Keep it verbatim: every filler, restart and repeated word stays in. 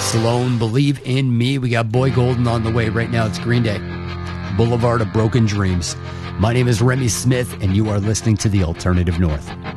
Sloan, Believe in Me. We got Boy Golden on the way right now. It's Green Day, Boulevard of Broken Dreams. My name is Remy Smith, and you are listening to The Alternative North.